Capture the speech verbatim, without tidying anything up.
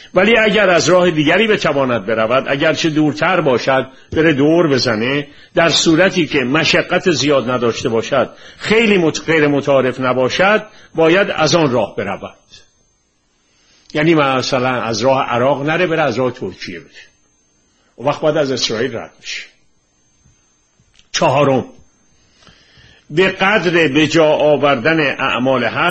ولی اگر از راه دیگری بتواند برود، اگرچه دورتر باشد، بره دور بزنه، در صورتی که مشقت زیاد نداشته باشد، خیلی مت... غیر متعارف نباشد، باید از آن راه برود. یعنی مثلا از راه عراق نره، بره از راه ترکیه بره، و وقت بعد از اسرائیل رد میشه. چهارم، به قدر به جا آوردن اعمال حج